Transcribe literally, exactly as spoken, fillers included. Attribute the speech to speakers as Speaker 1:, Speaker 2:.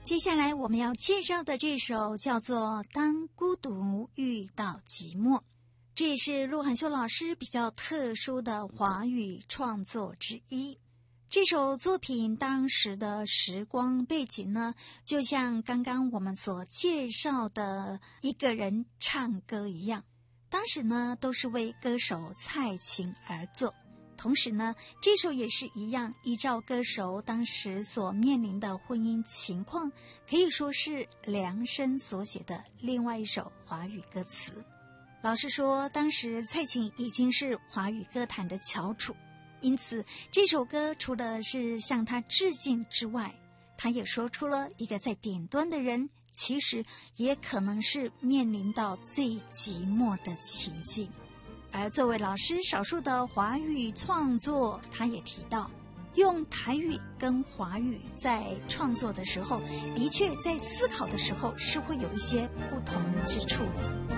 Speaker 1: 接下来我们要介绍的这首叫做《当孤独遇到寂寞》，这也是陆汉修老师比较特殊的华语创作之一。这首作品当时的时光背景呢，就像刚刚我们所介绍的一个人唱歌一样，当时呢都是为歌手蔡琴而作。同时呢，这首也是一样，依照歌手当时所面临的婚姻情况，可以说是量身所写的另外一首华语歌词。老实说，当时蔡琴已经是华语歌坛的翘楚，因此这首歌除了是向她致敬之外，她也说出了一个在顶端的人其实也可能是面临到最寂寞的情境。而作为老师少数的华语创作，他也提到用台语跟华语在创作的时候，的确在思考的时候是会有一些不同之处的。